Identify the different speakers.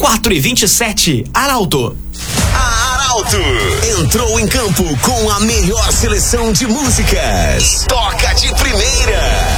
Speaker 1: 4h27, Arauto.
Speaker 2: A Arauto entrou em campo com a melhor seleção de músicas. Toca de primeira.